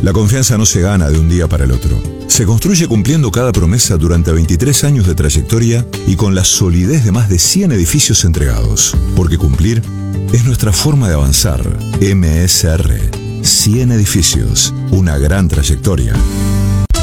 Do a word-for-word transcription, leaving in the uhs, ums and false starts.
La confianza no se gana de un día para el otro. Se construye cumpliendo cada promesa durante veintitrés años de trayectoria y con la solidez de más de cien edificios entregados. Porque cumplir es nuestra forma de avanzar. M S R. cien edificios. Una gran trayectoria.